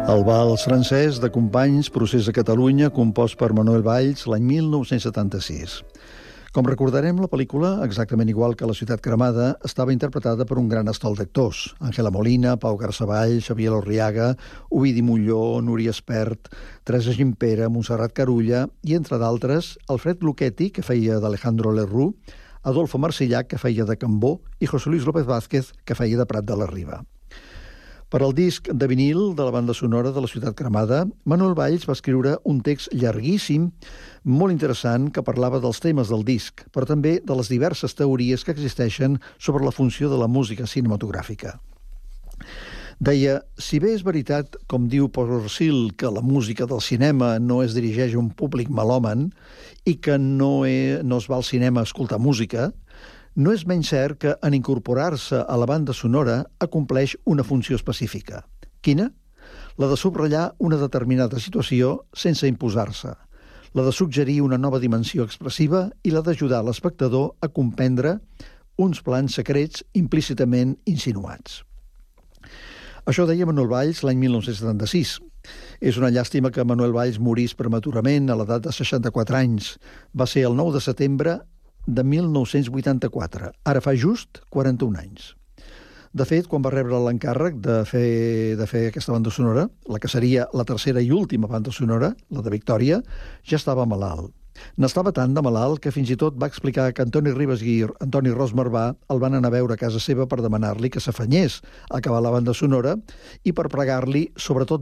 El vals francès de Companys, Procés a Catalunya, compost per Manuel Valls l'any 1976. Com recordarem, la pel·lícula, exactament igual que La ciutat cremada, estava interpretada per un gran estol d'actors. Ángela Molina, Pau Garsaball, Xavier Lorriaga, Ovidi Molló, Núria Espert, Teresa Gimpera, Montserrat Carulla i, entre d'altres, Alfred Lucchetti, que feia d'Alejandro Lerroux, Adolfo Marsillac, que feia de Cambó, i José Luis López Vázquez, que feia de Prat de la Riba. Per al disc de vinil de la banda sonora de La ciutat cremada, Manuel Valls va escriure un text llarguíssim, molt interessant, que parlava dels temes del disc, però també de les diverses teories que existeixen sobre la funció de la música cinematogràfica. Deia, si bé és veritat, com diu Porcil, que la música del cinema no es dirigeix a un públic melòman i que no es va al cinema a escoltar música, no és menys cert que en incorporar-se a la banda sonora acompleix una funció específica. Quina? La de subratllar una determinada situació sense imposar-se, la de suggerir una nova dimensió expressiva i la d'ajudar l'espectador a comprendre uns plans secrets implícitament insinuats. Això deia Manuel Valls l'any 1976. És una llàstima que Manuel Valls morís prematurament a l'edat de 64 anys. Va ser el 9 de setembre de 1984. Ara fa just 41 anys. De fet, quan va rebre l'encàrrec de fer aquesta banda sonora, la que seria la tercera i última banda sonora, la de Victòria, ja estava malalt. N'estava tan de malalt que fins i tot va explicar que Antoni Ribas i Antoni Ros Marvà el van anar a veure a casa seva per demanar-li que s'afanyés a acabar la banda sonora i per pregar-li, sobretot,